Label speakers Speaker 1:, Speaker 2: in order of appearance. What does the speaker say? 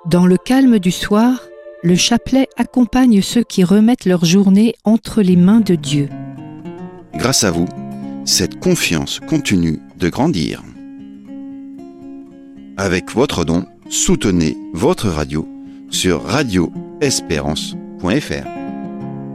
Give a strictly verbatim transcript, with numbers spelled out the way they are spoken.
Speaker 1: Dans le calme du soir, le chapelet accompagne ceux qui remettent leur journée entre les mains de Dieu.
Speaker 2: Grâce à vous, cette confiance continue de grandir. Avec votre don, soutenez votre radio sur radio espérance point f r.